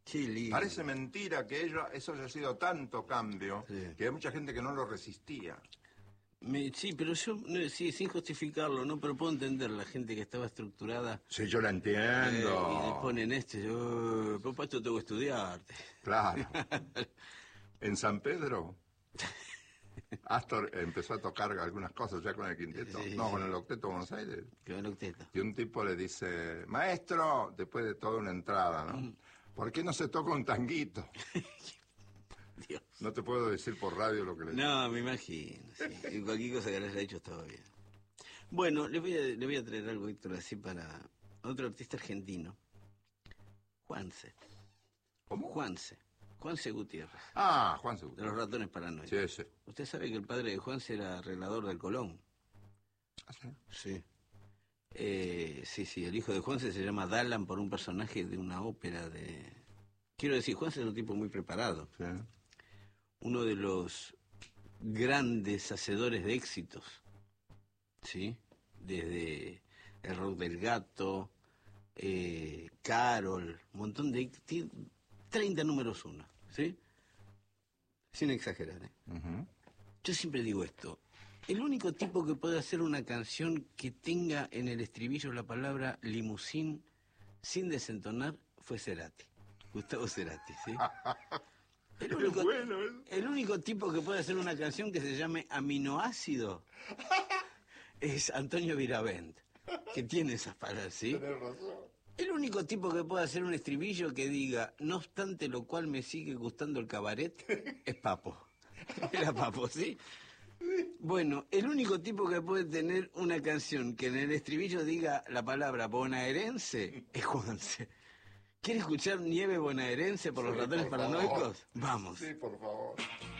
Qué lindo. Parece mentira que eso haya sido tanto cambio, Sí. que hay mucha gente que no lo resistía. Sí, pero yo, no, sí, sin justificarlo, ¿no? Pero puedo entender la gente que estaba estructurada. Sí, yo la Y le entiendo. ponen yo, papá, esto tengo que estudiarte. Claro. En San Pedro, Astor empezó a tocar algunas cosas ya con el quinteto. Sí, No, sí. con el octeto Buenos Aires. Que bueno, octeto. Y un tipo le dice, maestro, después de toda una entrada, ¿no? ¿Por qué no se toca un tanguito? Dios. No te puedo decir por radio lo que le digo. No, me imagino, sí. Y cualquier cosa que le haya dicho estaba bien. Bueno, le voy a traer algo, Héctor, así para otro artista argentino. Juanse. ¿Cómo? Juanse Gutiérrez, Ah, Juan de Seguro. los Ratones Paranoicos. Sí, sí. Usted sabe que el padre de Juanse era arreglador del Colón. ¿Ah, sí? Sí. Sí, el hijo de Juanse se llama Dalan por un personaje de una ópera de... Quiero decir, Juanse es un tipo muy preparado. Sí. Uno de los grandes hacedores de éxitos, ¿sí? Desde El Rock del Gato, Carol, un montón de... 30 números uno, ¿sí? Sin exagerar, ¿eh? Ujú. Yo siempre digo esto. El único tipo que puede hacer una canción que tenga en el estribillo la palabra limusín sin desentonar fue Cerati. Gustavo Cerati, ¿sí? Es bueno, ¿eh? El único tipo que puede hacer una canción que se llame Aminoácido es Antonio Viravent, que tiene esas palabras, ¿sí? Tenés razón. El único tipo que puede hacer un estribillo que diga, no obstante lo cual me sigue gustando el cabaret, es Papo. Era Papo, ¿sí? Bueno, el único tipo que puede tener una canción que en el estribillo diga la palabra bonaerense es Juanse. ¿Quiere escuchar Nieve Bonaerense por los Sí, Ratones por favor. Paranoicos? Vamos. Sí, por favor.